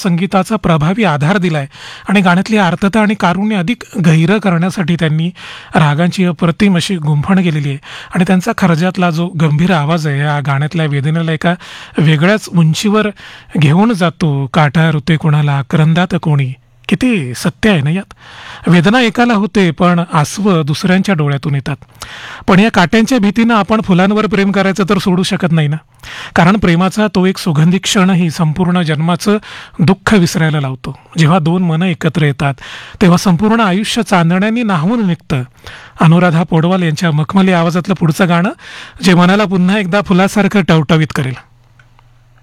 संगीताचा प्रभावी आधार दिलाय आणि गाण्यातली आर्तता आणि कारुण्य अधिक गहिरं करण्यासाठी त्यांनी रागांची अप्रतिम अशी गुंफण केलेली आहे आणि त्यांचा खर्जातला जो गंभीर आवाज आहे या गाण्यातल्या वेदनेला एका वेगळ्याच उंचीवर घेऊन जातो. काटा रुते कोणाला करंदात कोणी, किती सत्य आहे ना यात. वेदना एकाला होते पण आसवं दुसऱ्यांच्या डोळ्यातून येतात. पण या काट्यांच्या भीतीनं आपण फुलांवर प्रेम करायचं तर सोडू शकत नाही ना, कारण प्रेमाचा तो एक सुगंधी क्षणही संपूर्ण जन्माचं दुःख विसरायला लावतो. जेव्हा दोन मनं एकत्र येतात तेव्हा संपूर्ण आयुष्य चांदण्याने न्हावून निघतं. अनुराधा पौडवाल यांच्या मखमली आवाजातलं पुढचं गाणं जे मनाला पुन्हा एकदा फुलासारखं टवटवीत करेल.